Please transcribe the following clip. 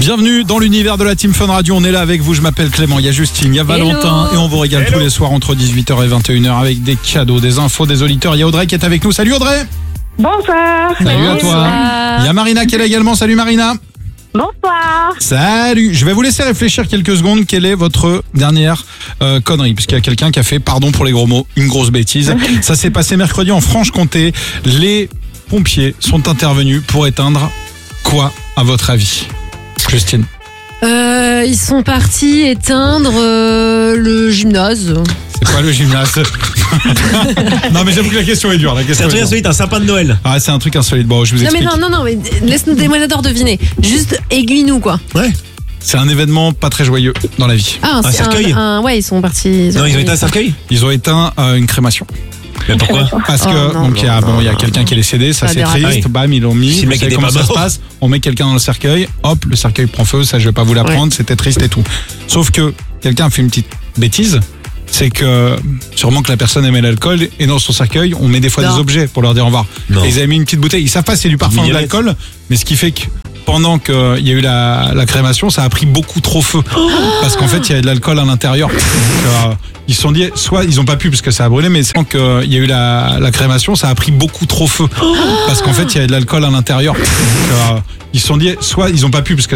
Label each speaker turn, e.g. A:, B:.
A: Bienvenue dans l'univers de la Team Fun Radio. On est là avec vous, je m'appelle Clément, il y a Justine, il y a Valentin. Et on vous régale tous les soirs entre 18h et 21h avec des cadeaux, des infos, des auditeurs. Il y a Audrey qui est avec nous. Salut Audrey.
B: Bonsoir.
A: Salut à toi. Il y a Marina qui est là également. Salut Marina.
B: Bonsoir.
A: Salut. Je vais vous laisser réfléchir quelques secondes. Quelle est votre dernière connerie? Puisqu'il y a quelqu'un qui a fait, pardon pour les gros mots, une grosse bêtise. Ça s'est passé mercredi en Franche-Comté. Les pompiers sont intervenus pour éteindre quoi, à votre avis, Justine?
C: Ils sont partis éteindre le gymnase.
A: C'est quoi le gymnase? Non mais j'avoue que la question est dure.
D: C'est un truc insolite, un sapin de Noël.
A: Ah, c'est un truc insolite. Bon, je vous explique.
C: Non, mais laisse-nous des moyens d'or deviner. Juste aiguille-nous quoi.
D: Ouais.
A: C'est un événement pas très joyeux dans la vie.
C: Ah,
D: Un
C: c'est
D: cercueil.
C: Ouais, ils sont partis.
D: Non, ils ont éteint un cercueil.
A: Ils ont éteint une crémation.
D: Mais pourquoi?
A: Parce que
C: non,
A: donc il y a quelqu'un qui est décédé, ça
C: Ça
A: c'est
C: dérape.
A: triste.
D: Oui.
A: Bam, ils l'ont mis.
D: Si le
A: Vous
D: mec
A: savez
D: était
A: comment
D: pas
A: ça se
D: mort.
A: passe? On met quelqu'un dans le cercueil, hop, le cercueil prend feu. Ça, je vais pas vous l'apprendre. C'était triste et tout. Sauf que quelqu'un a fait une petite bêtise. C'est que sûrement que la personne aimait l'alcool et dans son cercueil on met des fois
C: Non.
A: des objets pour leur dire au revoir.
D: Non.
A: Et ils avaient mis une petite bouteille. Ils savent pas si c'est du parfum ou de
D: Mignonnette.
A: l'alcool, mais ce qui fait que pendant qu'il y a eu la crémation, ça a pris beaucoup trop feu. Parce qu'en fait, il y avait de l'alcool à l'intérieur. Donc, ils se sont dit, soit ils ont pas pu parce que ça a brûlé, mais c'est qu'il y a eu la crémation, ça a pris beaucoup trop feu. Parce qu'en fait, il y avait de l'alcool à l'intérieur. Donc, ils se sont dit, soit ils ont pas pu parce que